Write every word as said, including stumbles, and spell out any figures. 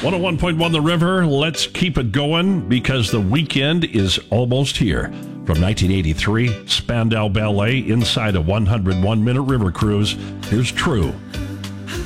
one oh one point one The River. Let's keep it going because the weekend is almost here. From nineteen eighty-three, Spandau Ballet inside a one hundred one minute river cruise. Here's True.